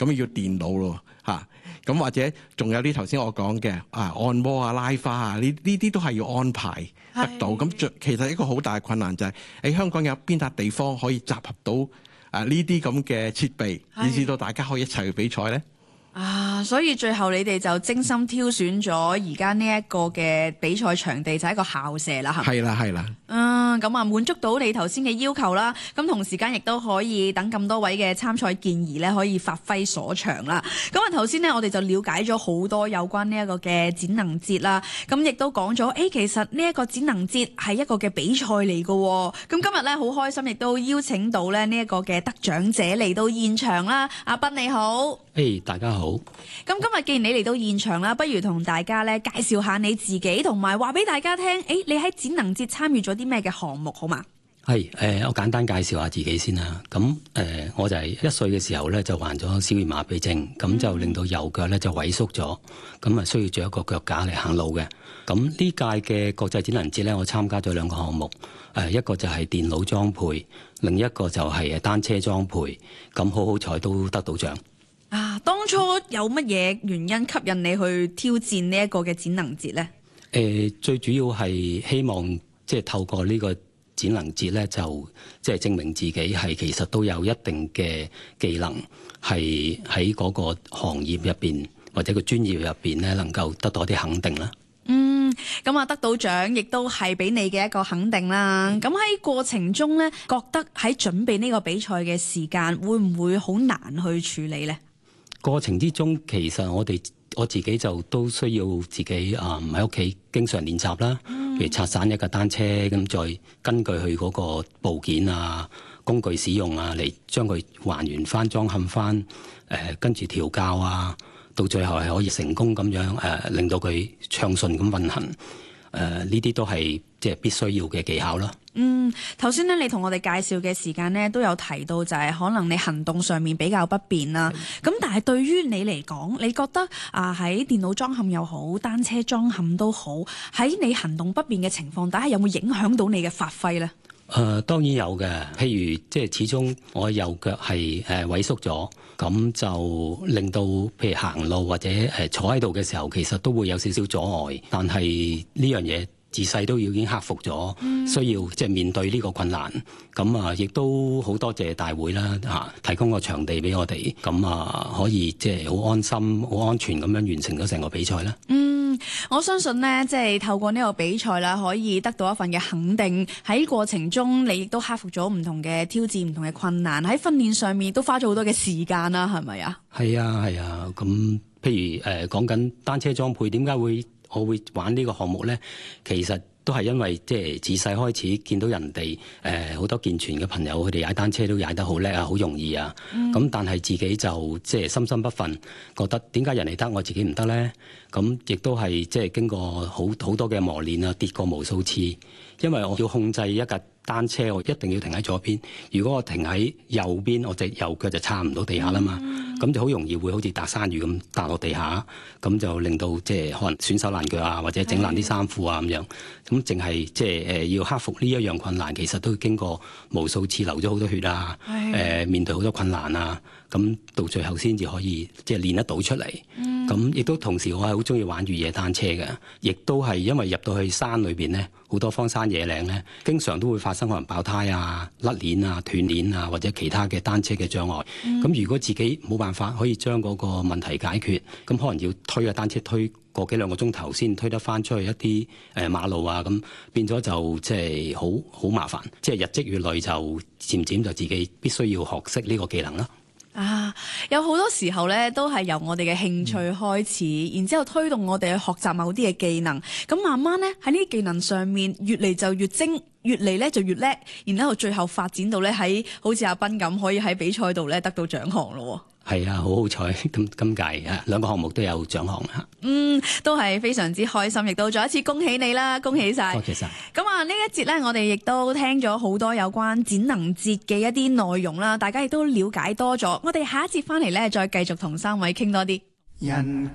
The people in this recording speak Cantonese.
咁要電腦咯嚇。咁或者仲有啲頭先我講嘅按摩啊、拉花啊，呢啲都係要安排得到。咁其實一個好大嘅困難就係喺香港有邊笪地方可以集合到呢啲咁嘅設備，以至到大家可以一齊去比賽呢？ 所以最後你哋就精心挑選咗而家呢一個嘅比賽場地，就係一個校舍啦，係咪？ 係啦。 咁滿足到你頭先嘅要求啦。咁同時間亦都可以等咁多位嘅參賽健兒咧，可以發揮所長啦。咁頭先呢，我哋就了解咗好多有關呢一個嘅展能節啦。咁亦都講咗，其實呢一個展能節係一個嘅比賽嚟㗎。咁今日咧好開心，亦都邀請到咧呢一個嘅得獎者嚟到現場啦。阿斌你好。 大家好。 咁今日既然你嚟到現場啦，不如同大家咧介紹下你自己，同埋話俾大家聽，你喺展能節參與咗啲咩嘅項目好嘛？ 我簡單介紹下自己先啦。咁我就係1歲嘅時候咧就患咗小兒麻痹症，咁就令到右腳咧就萎縮咗，咁需要做一個腳架嚟行路嘅。咁呢屆嘅國際展能節咧，我參加咗2個項目，一個就係電腦裝配，另一個就係單車裝配。咁好彩都得到獎。 當初有乜嘢原因吸引你去挑戰呢一個嘅展能節呢？ 最主要係希望透過呢個展能節咧，就證明自己係其實都有一定嘅技能，係喺嗰個行業入邊或者個專業入邊咧，能夠得到啲肯定啦。 咁得到獎亦都係俾你嘅一個肯定啦。咁喺過程中咧，覺得喺準備呢個比賽嘅時間會唔會好難去處理呢？ 過程之中，其實我自己就都需要自己喺屋企經常練習啦。譬如拆散一架單車，咁再根據佢嗰個部件啊、工具使用啊，嚟將佢還原翻、裝嵌翻，跟住調校啊，到最後係可以成功咁樣令到佢暢順咁運行。呢啲都係必須要嘅技巧啦。 頭先咧，你同我哋介紹嘅時間咧，都有提到就係可能你行動上面比較不便啦。咁但係對於你嚟講，你覺得喺電腦裝嵌又好，單車裝嵌都好，喺你行動不便嘅情況底下，有冇影響到你嘅發揮呢？ 當然有嘅。譬如始終我右腳係萎縮咗，咁就令到譬如行路或者坐喺度嘅時候，其實都會有少少阻礙。但係呢樣嘢自細都已經克服咗，需要面對呢個困難。咁亦都好多謝大會啦，提供個場地俾我哋，咁可以好安心、好安全咁樣完成咗成個比賽啦。 我相信呢，透過呢個比賽啦，可以得到一份嘅肯定。喺過程中，你亦都克服咗唔同嘅挑戰、唔同嘅困難。喺訓練上面都花咗好多嘅時間啦，係咪啊？係啊。咁譬如講緊單車裝配，點解我會玩呢個項目呢？其實都係因為自細開始見到人哋好多健全嘅朋友，佢哋踩單車都踩得好叻啊，好容易啊。咁但係自己就心心不忿，覺得點解人哋得我自己唔得呢？咁亦都係經過好多嘅磨練啊，跌過無數次。因為我要控制一架單車，我一定要停喺左邊。如果我停喺右邊，我隻右腳就撐唔到地下啦嘛。咁就好容易會好似搭山魚咁搭落地下，咁就令到可能損手爛腳啊，或者整爛啲衫褲啊咁樣。咁淨係要克服呢一樣困難，其實都經過無數次流咗好多血啊，面對好多困難啊，咁到最後先至可以練得到出嚟。咁亦都同時我係好中意玩越野單車嘅，亦都係因為入到去山裏邊呢，好多荒山野嶺呢，經常都會發生可能爆胎啊、甩鏈啊、斷鏈啊，或者其他嘅單車嘅障礙。咁如果自己冇辦法可以將嗰個問題解決，咁可能要推架單車推個幾兩個鐘頭先推得翻出去一啲馬路啊，咁變咗就好麻煩。日積月累就漸漸就自己必須要學識呢個技能啦。 有好多時候咧，都係由我哋嘅興趣開始，然之後推動我哋去學習某啲嘅技能，咁慢慢咧喺呢啲技能上面越嚟就越精，越嚟咧就越叻，然之後最後發展到咧喺好似阿斌咁，可以喺比賽度咧得到獎項咯。係啊， 好彩今屆2個項目都有獎項嚇。 都係非常之開心，亦都再一次恭喜你啦，恭喜晒！ 多謝晒。 咁呢一節咧，我哋亦都聽咗好多有關展能節嘅一啲內容啦，大家亦都了解多咗。我哋下一節翻嚟咧，再繼續同3位傾多啲。